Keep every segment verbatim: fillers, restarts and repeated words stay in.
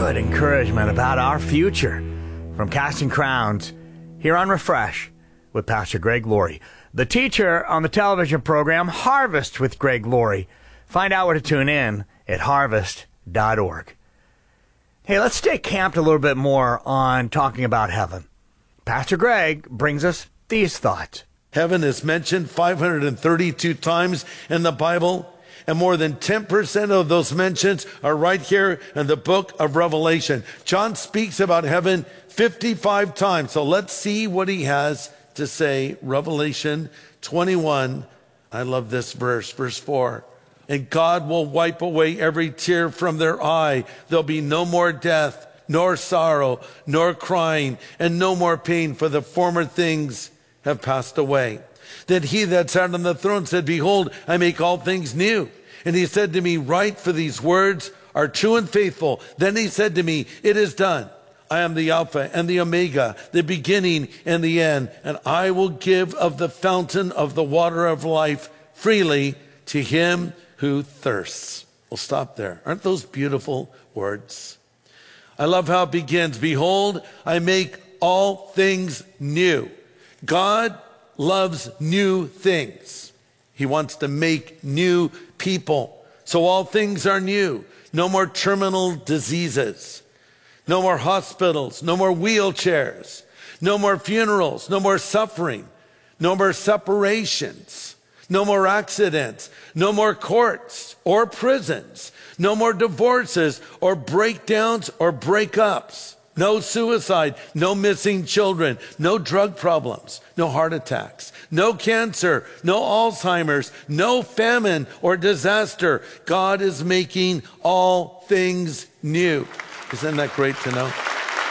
good encouragement about our future from Casting Crowns here on Refresh with Pastor Greg Laurie, the teacher on the television program Harvest with Greg Laurie. Find out where to tune in at harvest dot org. Hey, let's stay camped a little bit more on talking about heaven. Pastor Greg brings us these thoughts. Heaven is mentioned five hundred thirty-two times in the Bible, and more than ten percent of those mentions are right here in the book of Revelation. John speaks about heaven fifty-five times, so let's see what he has to say. Revelation twenty-one, I love this verse, verse four. And God will wipe away every tear from their eye. There'll be no more death, nor sorrow, nor crying, and no more pain, for the former things have passed away. Then he that sat on the throne said, Behold, I make all things new. And he said to me, Write, for these words are true and faithful. Then he said to me, It is done. I am the Alpha and the Omega, the beginning and the end. And I will give of the fountain of the water of life freely to him who thirsts. We'll stop there. Aren't those beautiful words? I love how it begins. Behold, I make all things new. God loves new things. He wants to make new people. So all things are new. No more terminal diseases. No more hospitals. No more wheelchairs. No more funerals. No more suffering. No more separations. No more accidents. No more courts or prisons. No more divorces or breakdowns or breakups. No suicide, no missing children, no drug problems, no heart attacks, no cancer, no Alzheimer's, no famine or disaster. God is making all things new. Isn't that great to know?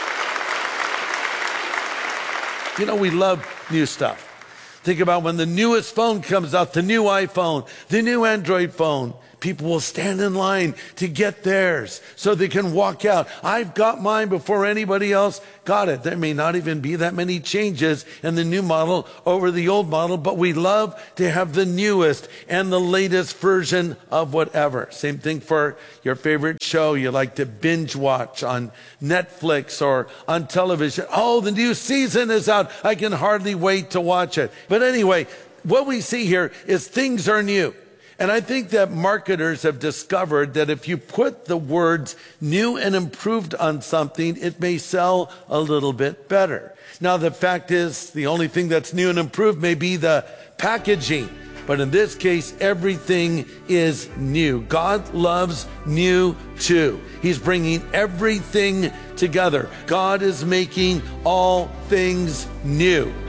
You know, we love new stuff. Think about when the newest phone comes out, the new iPhone, the new Android phone. People will stand in line to get theirs so they can walk out. I've got mine before anybody else got it. There may not even be that many changes in the new model over the old model, but we love to have the newest and the latest version of whatever. Same thing for your favorite show you like to binge watch on Netflix or on television. Oh, the new season is out. I can hardly wait to watch it. But anyway, what we see here is things are new. And I think that marketers have discovered that if you put the words new and improved on something, it may sell a little bit better. Now, the fact is, the only thing that's new and improved may be the packaging. But in this case, everything is new. God loves new too. He's bringing everything together. God is making all things new.